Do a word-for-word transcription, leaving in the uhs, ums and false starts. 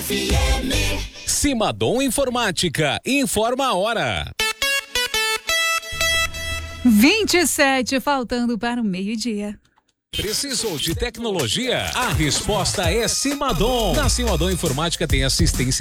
F M. Simadom Informática, informa a hora. vinte e sete, faltando para o meio-dia. Precisou de tecnologia? A resposta é Simadom. Na Simadom Informática tem assistência